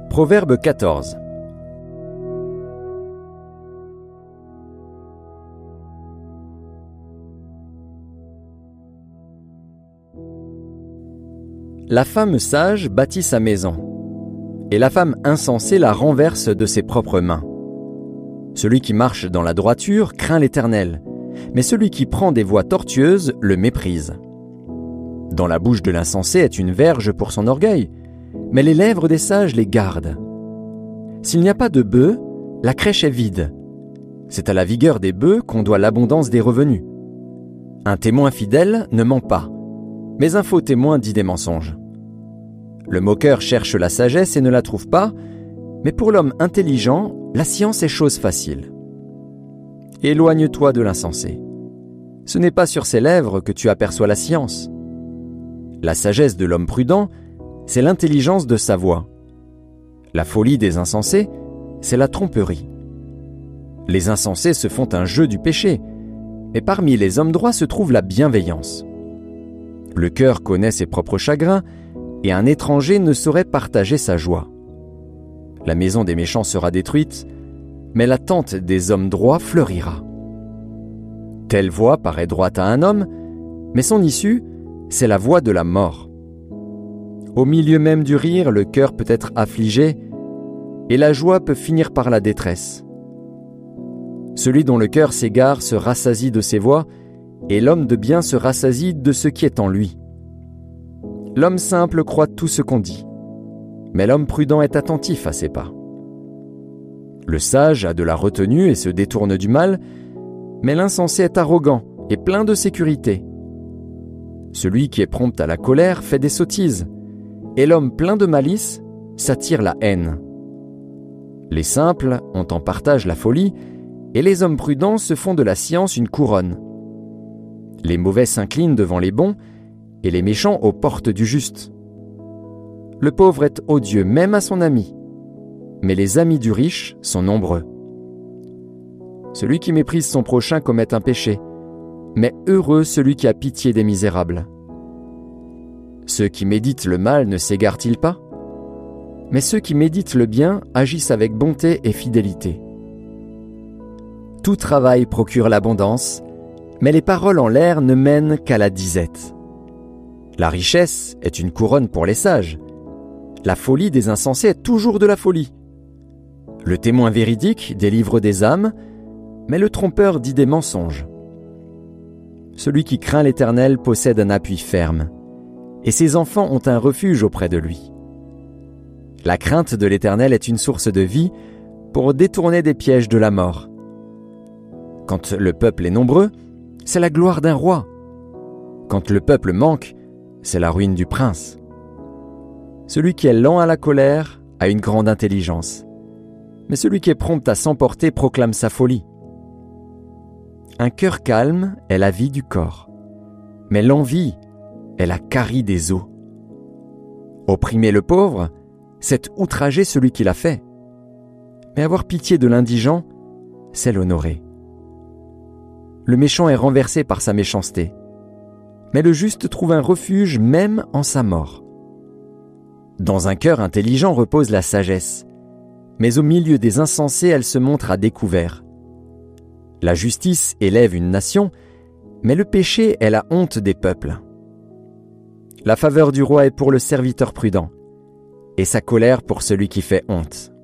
Proverbe 14. La femme sage bâtit sa maison, et la femme insensée la renverse de ses propres mains. Celui qui marche dans la droiture craint l'Éternel, mais celui qui prend des voies tortueuses le méprise. Dans la bouche de l'insensé est une verge pour son orgueil, mais les lèvres des sages les gardent. S'il n'y a pas de bœufs, la crèche est vide. C'est à la vigueur des bœufs qu'on doit l'abondance des revenus. Un témoin fidèle ne ment pas, mais un faux témoin dit des mensonges. Le moqueur cherche la sagesse et ne la trouve pas, mais pour l'homme intelligent, la science est chose facile. Éloigne-toi de l'insensé. Ce n'est pas sur ses lèvres que tu aperçois la science. La sagesse de l'homme prudent, c'est l'intelligence de sa voix. La folie des insensés, c'est la tromperie. Les insensés se font un jeu du péché, mais parmi les hommes droits se trouve la bienveillance. Le cœur connaît ses propres chagrins, et un étranger ne saurait partager sa joie. La maison des méchants sera détruite, mais la tente des hommes droits fleurira. Telle voie paraît droite à un homme, mais son issue, c'est la voie de la mort. Au milieu même du rire, le cœur peut être affligé, et la joie peut finir par la détresse. Celui dont le cœur s'égare se rassasie de ses voies, et l'homme de bien se rassasie de ce qui est en lui. L'homme simple croit tout ce qu'on dit, mais l'homme prudent est attentif à ses pas. Le sage a de la retenue et se détourne du mal, mais l'insensé est arrogant et plein de sécurité. Celui qui est prompt à la colère fait des sottises, et l'homme plein de malice s'attire la haine. Les simples ont en partage la folie, et les hommes prudents se font de la science une couronne. Les mauvais s'inclinent devant les bons, et les méchants aux portes du juste. Le pauvre est odieux même à son ami, mais les amis du riche sont nombreux. Celui qui méprise son prochain commet un péché, mais heureux celui qui a pitié des misérables. Ceux qui méditent le mal ne s'égarent-ils pas? Mais ceux qui méditent le bien agissent avec bonté et fidélité. Tout travail procure l'abondance, mais les paroles en l'air ne mènent qu'à la disette. La richesse est une couronne pour les sages. La folie des insensés est toujours de la folie. Le témoin véridique délivre des âmes, mais le trompeur dit des mensonges. Celui qui craint l'Éternel possède un appui ferme, et ses enfants ont un refuge auprès de lui. La crainte de l'Éternel est une source de vie pour détourner des pièges de la mort. Quand le peuple est nombreux, c'est la gloire d'un roi. Quand le peuple manque, c'est la ruine du prince. Celui qui est lent à la colère a une grande intelligence, mais celui qui est prompt à s'emporter proclame sa folie. Un cœur calme est la vie du corps, mais l'envie est la carie des os. Opprimer le pauvre, c'est outrager celui qui l'a fait, mais avoir pitié de l'indigent, c'est l'honorer. Le méchant est renversé par sa méchanceté, mais le juste trouve un refuge même en sa mort. Dans un cœur intelligent repose la sagesse, mais au milieu des insensés elle se montre à découvert. La justice élève une nation, mais le péché est la honte des peuples. La faveur du roi est pour le serviteur prudent, et sa colère pour celui qui fait honte.